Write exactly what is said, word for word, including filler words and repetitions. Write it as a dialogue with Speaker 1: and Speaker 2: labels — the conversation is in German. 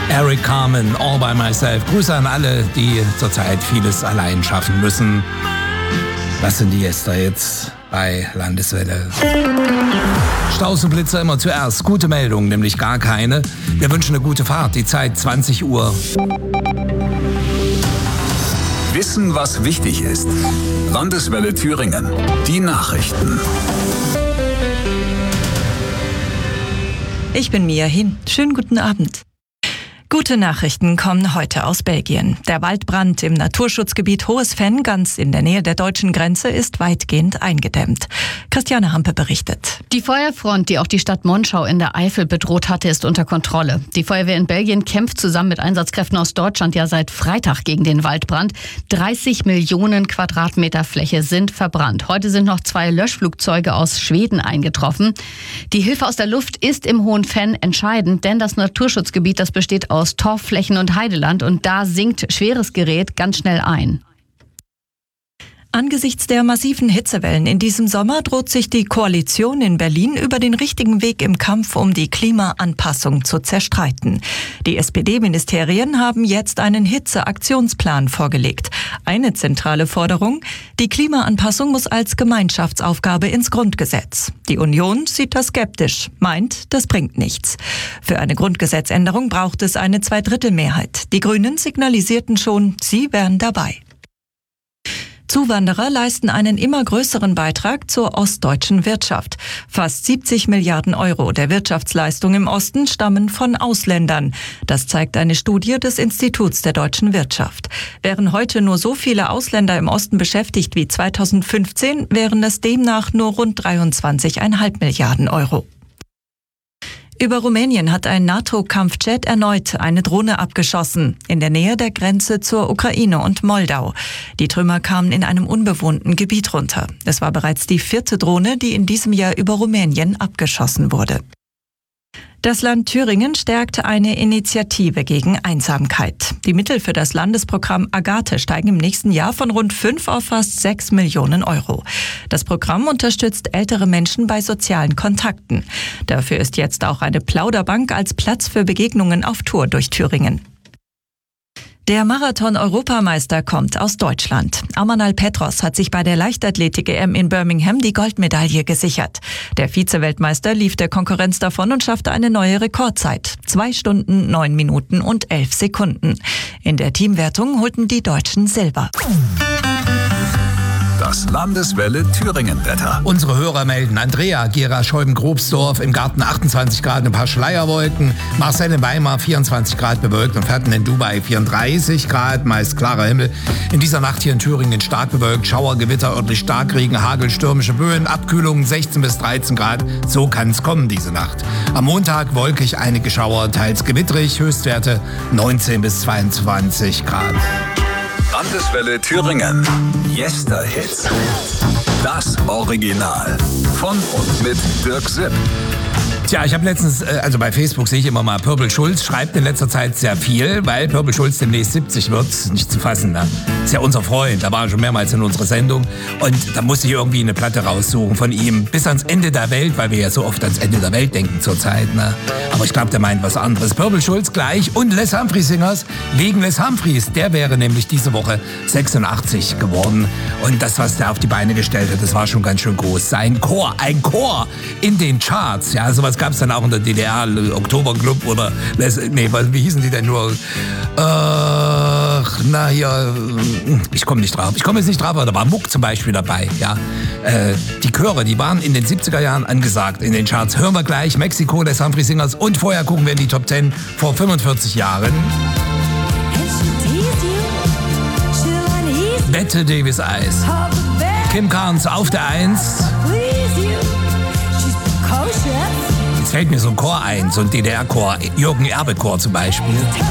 Speaker 1: Eric Carmen, All by Myself. Grüße an alle, die zurzeit vieles allein schaffen müssen. Was sind die Gäste jetzt bei Landeswelle? Staus und Blitzer immer zuerst. Gute Meldung, nämlich gar keine. Wir wünschen eine gute Fahrt. Die Zeit zwanzig Uhr.
Speaker 2: Wissen, was wichtig ist. Landeswelle Thüringen. Die Nachrichten.
Speaker 3: Ich bin Mia Hin. Schönen guten Abend. Gute Nachrichten kommen heute aus Belgien. Der Waldbrand im Naturschutzgebiet Hohes Venn, ganz in der Nähe der deutschen Grenze, ist weitgehend eingedämmt. Christiane Hampe berichtet.
Speaker 4: Die Feuerfront, die auch die Stadt Monschau in der Eifel bedroht hatte, ist unter Kontrolle. Die Feuerwehr in Belgien kämpft zusammen mit Einsatzkräften aus Deutschland ja seit Freitag gegen den Waldbrand. dreißig Millionen Quadratmeter Fläche sind verbrannt. Heute sind noch zwei Löschflugzeuge aus Schweden eingetroffen. Die Hilfe aus der Luft ist im Hohen Venn entscheidend, denn das Naturschutzgebiet, das besteht aus aus Torfflächen und Heideland und da sinkt schweres Gerät ganz schnell ein.
Speaker 3: Angesichts der massiven Hitzewellen in diesem Sommer droht sich die Koalition in Berlin über den richtigen Weg im Kampf um die Klimaanpassung zu zerstreiten. Die S P D-Ministerien haben jetzt einen Hitzeaktionsplan vorgelegt. Eine zentrale Forderung: Die Klimaanpassung muss als Gemeinschaftsaufgabe ins Grundgesetz. Die Union sieht das skeptisch, meint, das bringt nichts. Für eine Grundgesetzänderung braucht es eine Zweidrittelmehrheit. Die Grünen signalisierten schon, sie wären dabei. Zuwanderer leisten einen immer größeren Beitrag zur ostdeutschen Wirtschaft. Fast siebzig Milliarden Euro der Wirtschaftsleistung im Osten stammen von Ausländern. Das zeigt eine Studie des Instituts der deutschen Wirtschaft. Wären heute nur so viele Ausländer im Osten beschäftigt wie zweitausendfünfzehn, wären es demnach nur rund dreiundzwanzig Komma fünf Milliarden Euro. Über Rumänien hat ein NATO-Kampfjet erneut eine Drohne abgeschossen, in der Nähe der Grenze zur Ukraine und Moldau. Die Trümmer kamen in einem unbewohnten Gebiet runter. Es war bereits die vierte Drohne, die in diesem Jahr über Rumänien abgeschossen wurde. Das Land Thüringen stärkt eine Initiative gegen Einsamkeit. Die Mittel für das Landesprogramm Agathe steigen im nächsten Jahr von rund fünf auf fast sechs Millionen Euro. Das Programm unterstützt ältere Menschen bei sozialen Kontakten. Dafür ist jetzt auch eine Plauderbank als Platz für Begegnungen auf Tour durch Thüringen. Der Marathon-Europameister kommt aus Deutschland. Amanal Petros hat sich bei der Leichtathletik-E M in Birmingham die Goldmedaille gesichert. Der Vize-Weltmeister lief der Konkurrenz davon und schaffte eine neue Rekordzeit. Zwei Stunden, neun Minuten und elf Sekunden. In der Teamwertung holten die Deutschen Silber.
Speaker 2: Das Landeswelle Thüringen-Wetter.
Speaker 1: Unsere Hörer melden: Andrea, Gera, Scheuben-Grobsdorf, im Garten achtundzwanzig Grad, ein paar Schleierwolken. Marcel in Weimar, vierundzwanzig Grad bewölkt, und Ferten in Dubai, vierunddreißig Grad, meist klarer Himmel. In dieser Nacht hier in Thüringen stark bewölkt, Schauer, Gewitter, örtlich Starkregen, Hagel, stürmische Böen, Abkühlung sechzehn bis dreizehn Grad. So kann es kommen diese Nacht. Am Montag wolkig, einige Schauer, teils gewittrig, Höchstwerte neunzehn bis zweiundzwanzig Grad.
Speaker 2: Landeswelle Thüringen. Yesterhits. Das Original. Von und mit Dirk Sipp.
Speaker 1: Tja, ich habe letztens, also bei Facebook sehe ich immer mal, Pörbel Schulz schreibt in letzter Zeit sehr viel, weil Pörbel Schulz demnächst siebzig wird, nicht zu fassen. Ne? Ist ja unser Freund, da war er schon mehrmals in unserer Sendung, und da musste ich irgendwie eine Platte raussuchen von ihm, bis ans Ende der Welt, weil wir ja so oft ans Ende der Welt denken zurzeit. Ne? Aber ich glaube, der meint was anderes. Pörbel Schulz gleich und Les Humphries Singers wegen Les Humphries. Der wäre nämlich diese Woche sechsundachtzig geworden, und das, was der auf die Beine gestellt hat, das war schon ganz schön groß. Sein Chor, ein Chor in den Charts, ja, sowas gab es dann auch in der D D R, Oktoberclub oder, nee, wie hießen die denn nur? Ach, na hier, ich komme nicht drauf. Ich komme jetzt nicht drauf, aber da war Muck zum Beispiel dabei, ja. Äh, die Chöre, die waren in den siebziger Jahren angesagt in den Charts. Hören wir gleich Mexiko, Les Humphries Singers, und vorher gucken wir in die Top zehn vor fünfundvierzig Jahren. Bette Davis Eyes. Kim Carnes auf der eins. Jetzt fällt mir so ein Chor ein, so ein D D R-Chor, Jürgen Erbe-Chor zum Beispiel.